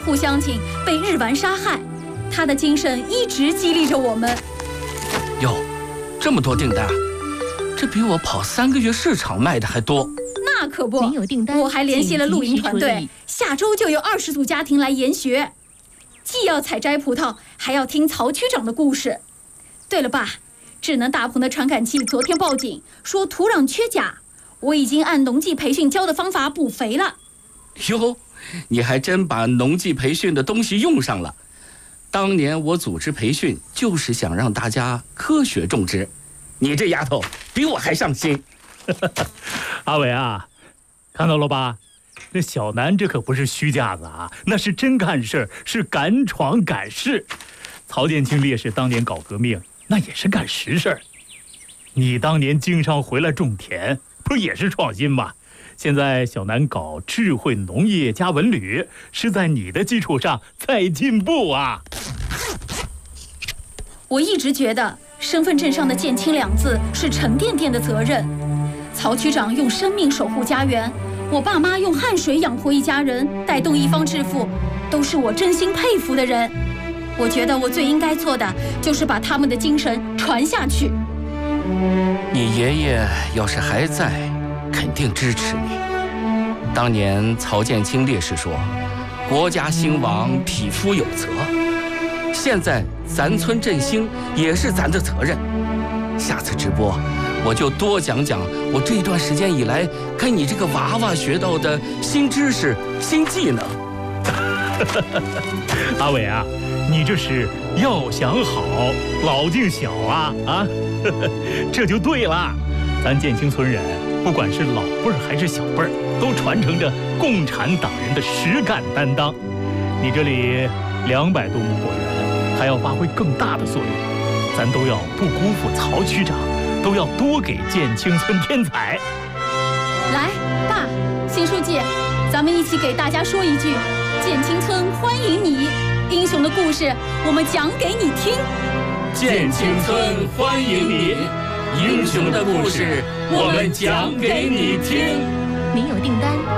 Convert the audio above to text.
护乡亲被日顽杀害，他的精神一直激励着我们。 哟，这么多订单，这比我跑3个月市场卖的还多。 那可不， 没有订单， 我还联系了露营团队，下周就有20组家庭来研学，既要采摘葡萄，还要听曹区长的故事。对了，爸，智能大棚的传感器昨天报警说土壤缺钾，我已经按农技培训教的方法补肥了。 哟，你还真把农技培训的东西用上了。当年我组织培训就是想让大家科学种植，你这丫头比我还上心。 阿伟啊，看到了吧？那小南这可不是虚架子啊，那是真干事，是敢闯敢试。曹建清烈士当年搞革命，那也是干实事。你当年经商回来种田，不是也是创新吗？现在小南搞智慧农业加文旅，是在你的基础上再进步啊。 我一直觉得身份证上的建清2字是沉甸甸的责任。曹区长用生命守护家园，我爸妈用汗水养活一家人，带动一方致富，都是我真心佩服的人。我觉得我最应该做的就是把他们的精神传下去。 你爷爷要是还在，肯定支持你。当年曹建清烈士说，国家兴亡，匹夫有责。现在咱村振兴也是咱的责任。下次直播我就多讲讲我这段时间以来跟你这个娃娃学到的新知识、新技能。 阿伟啊，你这是要想好，老敬小啊啊，这就对了。咱建清村人，不管是老辈儿还是小辈儿，都传承着共产党人的实干担当。你这里200多亩果园，还要发挥更大的作用，咱都要不辜负曹区长，都要多给建清村添彩。 来，爸，新书记，咱们一起给大家说一句：建清村欢迎你，英雄的故事我们讲给你听。 建清村欢迎你，英雄的故事我们讲给你听。 没有订单。